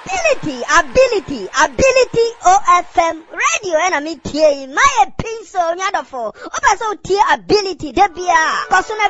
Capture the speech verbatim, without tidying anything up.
ability, ability, ability O F M radio and a me tie my pencil nyadofo. Opa so tie ability debia. Cause